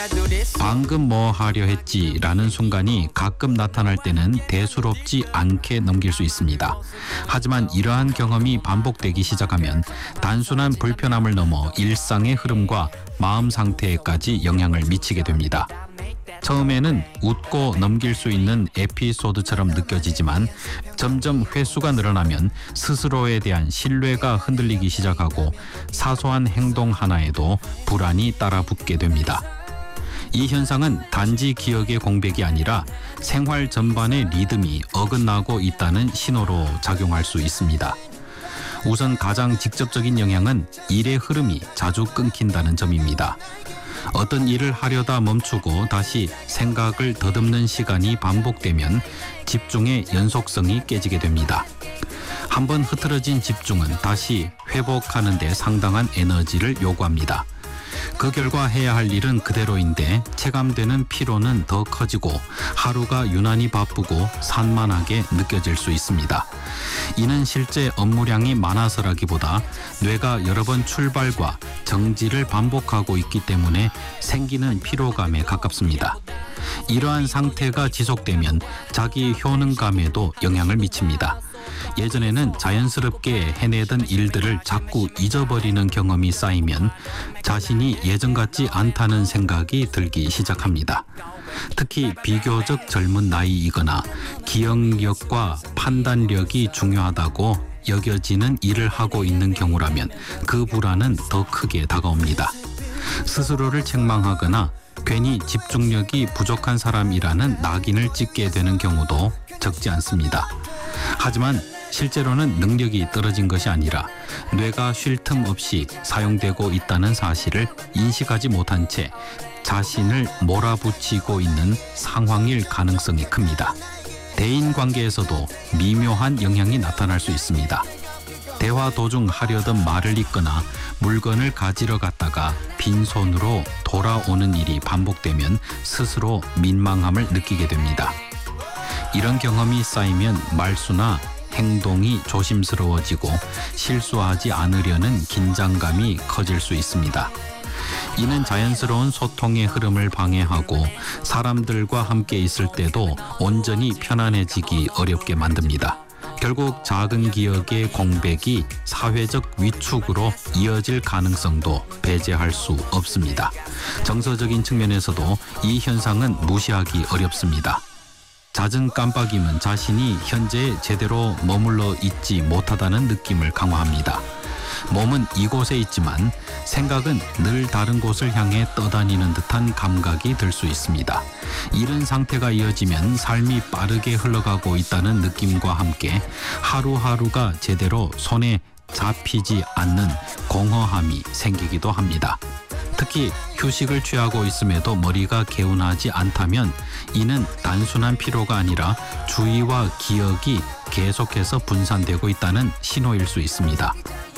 방금 뭐 하려 했지 라는 순간이 가끔 나타날 때는 대수롭지 않게 넘길 수 있습니다. 하지만 이러한 경험이 반복되기 시작하면 단순한 불편함을 넘어 일상의 흐름과 마음 상태에까지 영향을 미치게 됩니다. 처음에는 웃고 넘길 수 있는 에피소드처럼 느껴지지만 점점 횟수가 늘어나면 스스로에 대한 신뢰가 흔들리기 시작하고 사소한 행동 하나에도 불안이 따라붙게 됩니다. 이 현상은 단지 기억의 공백이 아니라 생활 전반의 리듬이 어긋나고 있다는 신호로 작용할 수 있습니다. 우선 가장 직접적인 영향은 일의 흐름이 자주 끊긴다는 점입니다. 어떤 일을 하려다 멈추고 다시 생각을 더듬는 시간이 반복되면 집중의 연속성이 깨지게 됩니다. 한번 흐트러진 집중은 다시 회복하는 데 상당한 에너지를 요구합니다. 그 결과 해야 할 일은 그대로인데 체감되는 피로는 더 커지고 하루가 유난히 바쁘고 산만하게 느껴질 수 있습니다. 이는 실제 업무량이 많아서라기보다 뇌가 여러 번 출발과 정지를 반복하고 있기 때문에 생기는 피로감에 가깝습니다. 이러한 상태가 지속되면 자기 효능감에도 영향을 미칩니다. 예전에는 자연스럽게 해내던 일들을 자꾸 잊어버리는 경험이 쌓이면 자신이 예전 같지 않다는 생각이 들기 시작합니다. 특히 비교적 젊은 나이이거나 기억력과 판단력이 중요하다고 여겨지는 일을 하고 있는 경우라면 그 불안은 더 크게 다가옵니다. 스스로를 책망하거나 괜히 집중력이 부족한 사람이라는 낙인을 찍게 되는 경우도 적지 않습니다. 하지만 실제로는 능력이 떨어진 것이 아니라 뇌가 쉴 틈 없이 사용되고 있다는 사실을 인식하지 못한 채 자신을 몰아붙이고 있는 상황일 가능성이 큽니다. 대인관계에서도 미묘한 영향이 나타날 수 있습니다. 대화 도중 하려던 말을 잊거나 물건을 가지러 갔다가 빈손으로 돌아오는 일이 반복되면 스스로 민망함을 느끼게 됩니다. 이런 경험이 쌓이면 말수나 행동이 조심스러워지고 실수하지 않으려는 긴장감이 커질 수 있습니다. 이는 자연스러운 소통의 흐름을 방해하고 사람들과 함께 있을 때도 온전히 편안해지기 어렵게 만듭니다. 결국 작은 기억의 공백이 사회적 위축으로 이어질 가능성도 배제할 수 없습니다. 정서적인 측면에서도 이 현상은 무시하기 어렵습니다. 잦은 깜빡임은 자신이 현재에 제대로 머물러 있지 못하다는 느낌을 강화합니다. 몸은 이곳에 있지만 생각은 늘 다른 곳을 향해 떠다니는 듯한 감각이 들 수 있습니다. 이런 상태가 이어지면 삶이 빠르게 흘러가고 있다는 느낌과 함께 하루하루가 제대로 손에 잡히지 않는 공허함이 생기기도 합니다. 특히 휴식을 취하고 있음에도 머리가 개운하지 않다면 이는 단순한 피로가 아니라 주의와 기억이 계속해서 분산되고 있다는 신호일 수 있습니다.